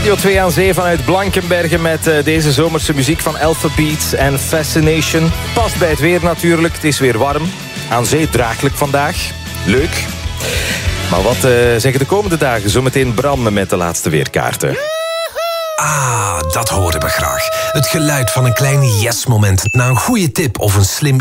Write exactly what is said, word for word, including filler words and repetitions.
Radio twee aan zee vanuit Blankenbergen met uh, deze zomerse muziek van Alphabeat en Fascination. Past bij het weer natuurlijk, het is weer warm. Aan zee draaglijk vandaag. Leuk. Maar wat uh, zeggen de komende dagen? Zometeen branden met de laatste weerkaarten. Ah, dat horen we graag. Het geluid van een klein yes-moment na een goede tip of een slim